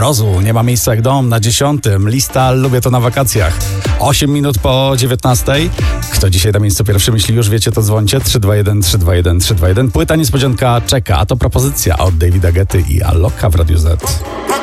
mrozu. Nie ma miejsca jak dom na 10. Lista Lubię to na wakacjach. 8 minut po 19. Kto dzisiaj na miejscu pierwszym? Jeśli już wiecie, to dzwońcie. 321 321 321. Płyta niespodzianka czeka, a to propozycja od Davida Guetty i Alloka w Radiu Z.